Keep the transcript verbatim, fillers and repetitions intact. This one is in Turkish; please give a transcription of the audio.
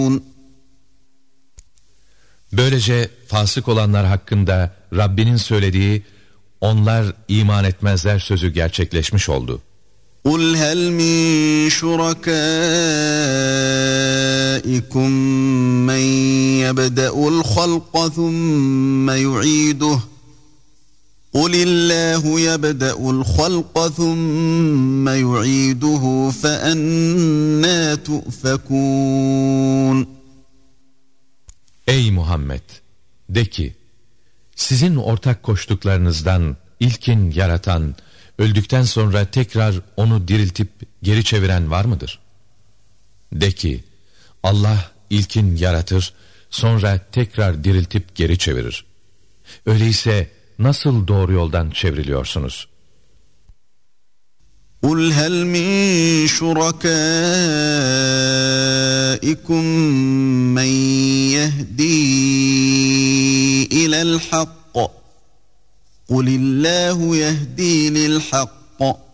Böylece fasık olanlar hakkında Rabbinin söylediği onlar iman etmezler sözü gerçekleşmiş oldu. قُلْ هَلْ مِنْ شُرَكَائِكُمْ مَنْ يَبْدَأُ الْخَلْقَ ثُمَّ يُعِيدُهُ قُلِ اللّٰهُ يَبْدَأُ الْخَلْقَ ثُمَّ يُعِيدُهُ فَأَنَّى تُؤْفَكُونَ. Ey Muhammed! De ki, sizin ortak koştuklarınızdan ilkin yaratan, öldükten sonra tekrar onu diriltip geri çeviren var mıdır? De ki, Allah ilkin yaratır, sonra tekrar diriltip geri çevirir. Öyleyse nasıl doğru yoldan çevriliyorsunuz? قُلْ هَلْ مِنْ شُرَكَائِكُمْ مَنْ يَهْدِي إِلَى الْحَقِّ قُلِ اللّٰهُ يَهْدِي لِلْحَقِّ